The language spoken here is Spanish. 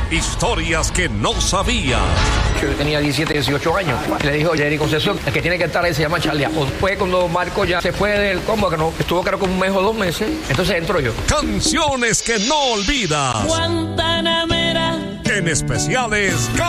Historias que no sabías. Yo tenía 17, 18 años. Le dijo Jerry Concepción, el que tiene que estar ahí se llama Charlie. Después cuando Marco ya se fue del combo, que no estuvo creo que un mes o 2 meses, entonces entro yo. Canciones que no olvidas. Guantanamera. En especiales